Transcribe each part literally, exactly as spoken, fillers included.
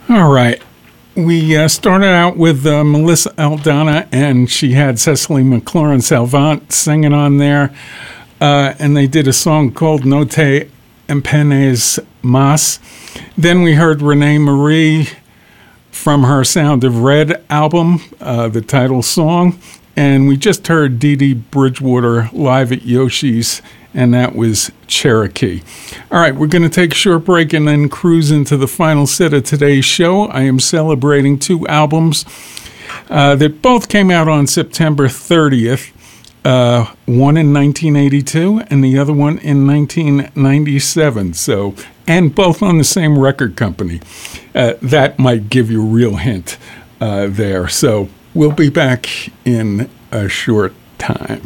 All right. We uh, started out with uh, Melissa Aldana, and she had Cecily McLaurin Salvant singing on there. Uh, and they did a song called No Te Empeñes Más. Then we heard Renee Marie from her Sound of Red album, uh, the title song. And we just heard Dee Dee Bridgewater live at Yoshi's, and that was Cherokee. All right, we're going to take a short break and then cruise into the final set of today's show. I am celebrating two albums uh, that both came out on September thirtieth, uh, one in nineteen eighty-two and the other one in nineteen ninety-seven. So, and both on the same record company. Uh, that might give you a real hint uh, there. So we'll be back in a short time.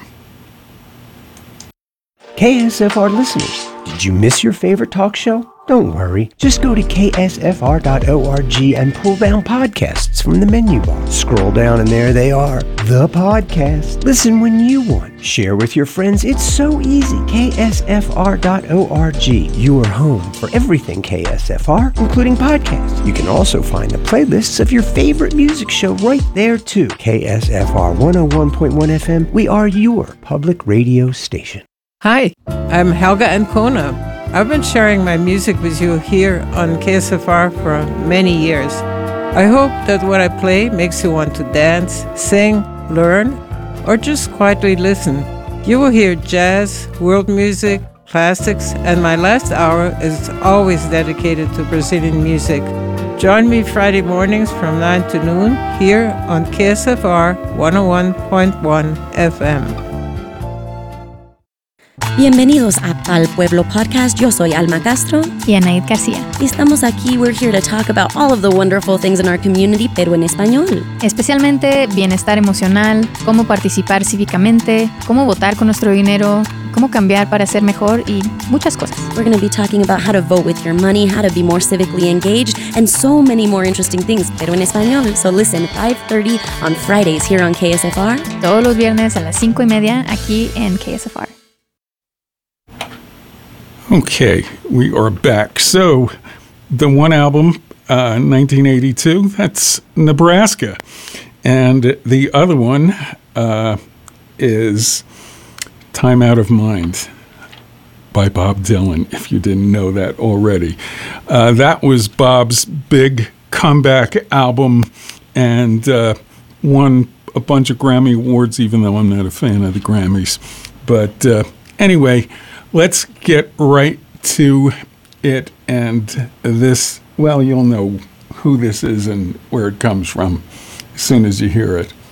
K S F R listeners, did you miss your favorite talk show? Don't worry. Just go to K S F R dot org and pull down podcasts from the menu bar. Scroll down and there they are. The podcast. Listen when you want. Share with your friends. It's so easy. K S F R dot org. Your home for everything K S F R, including podcasts. You can also find the playlists of your favorite music show right there too. K S F R one oh one point one F M. We are your public radio station. Hi, I'm Helga Ancona. I've been sharing my music with you here on K S F R for many years. I hope that what I play makes you want to dance, sing, learn, or just quietly listen. You will hear jazz, world music, classics, and my last hour is always dedicated to Brazilian music. Join me Friday mornings from nine to noon here on K S F R one oh one point one F M. Bienvenidos a Pal Pueblo Podcast. Yo soy Alma Castro y Anaid García. Y estamos aquí. We're here to talk about all of the wonderful things in our community, pero en español. Especialmente bienestar emocional, cómo participar cívicamente, cómo votar con nuestro dinero, cómo cambiar para ser mejor y muchas cosas. We're going to be talking about how to vote with your money, how to be more civically engaged, and so many more interesting things, pero en español. So listen, five thirty on Fridays here on K S F R. Todos los viernes a las cinco y media aquí en K S F R. Okay, we are back. So, the one album, uh, nineteen eighty-two, that's Nebraska. And the other one uh, is Time Out of Mind by Bob Dylan, if you didn't know that already. Uh, that was Bob's big comeback album and uh, won a bunch of Grammy Awards, even though I'm not a fan of the Grammys. But uh, anyway, let's get right to it, and this, well, you'll know who this is and where it comes from as soon as you hear it.